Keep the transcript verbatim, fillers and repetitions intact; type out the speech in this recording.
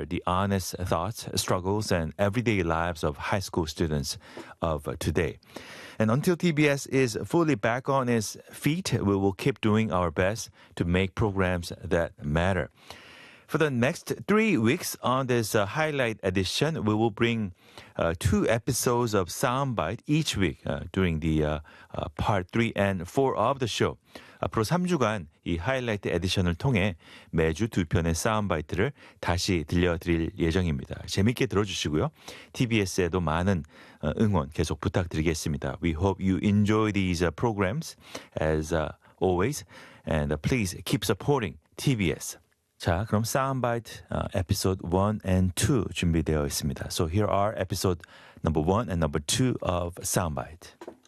share the honest thoughts, struggles, and everyday lives of high school students of today. And until T B S is fully back on its feet, we will keep doing our best to make programs that matter. For the next three weeks on this uh, highlight edition, we will bring uh, two episodes of Soundbite each week uh, during the uh, uh, part three and four of the show. 앞으로 삼 주간 이 하이라이트 에디션을 통해 매주 두 편의 사운드바이트를 다시 들려드릴 예정입니다. 재밌게 들어주시고요. 티비에스에도 많은 응원 계속 부탁드리겠습니다. We hope you enjoy these programs as always, and please keep supporting 티비에스. 자, 그럼 사운드바이트 에피소드 one and two 준비되어 있습니다. So here are episode number one and number two of Soundbite.